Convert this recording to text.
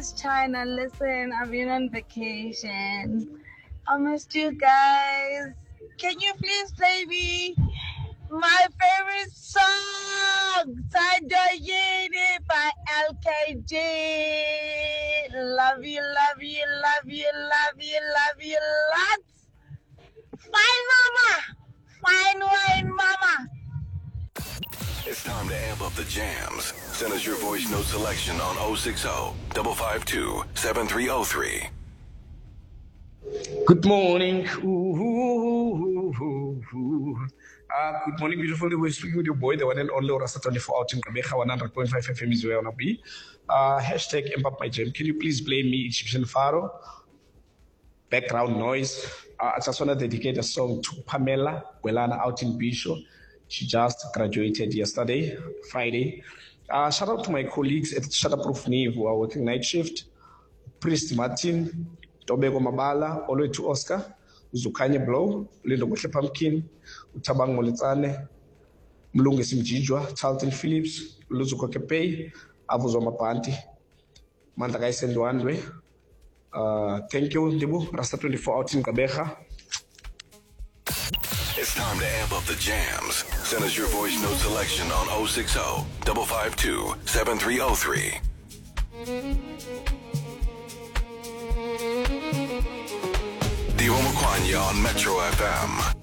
missed China. Listen, I've been on vacation. I missed you guys. Can you please play me my favorite song, Sadoyini by LKG? Love you, love you, love you, love you, love you lots. Fine, mama. Fine wine, mama. It's time to amp up the jams. Send us your voice note selection on 060-552-7303. Good morning. Good morning, beautiful. We're speaking with your boy, the one and only Rasta 24 out in Kabeja, 100.5 FM is where I wanna be. Hashtag amp up my jam. Can you please play me Egyptian Pharaoh? Background noise. I just want to dedicate a song to Pamela Gwelana out in Bisho. She just graduated yesterday, Friday. Shout out to my colleagues at Shutterproof Neve who are working night shift. Priest Martin, Tobego Mabala, all the way to Oscar, Zukanye Blow, Lindo Goshe Pumpkin, Utabang Molitsane, Mlunge Simjijwa, Charlton Phillips, Luzuko Kepei, Avuzo Mapanti, Mandagai Sendwandwe. Thank you, Ndibu, Rasta 24 out in Kabeja. It's time to amp up the jams. Send us your voice note selection on 060-552-7303. Divo Mokwanya on Metro FM.